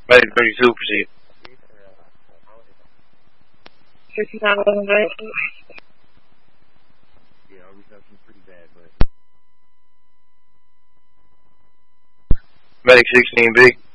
Medic 32, proceed. 6911 Medic. Yeah, our reception's pretty bad, but... Medic 16B.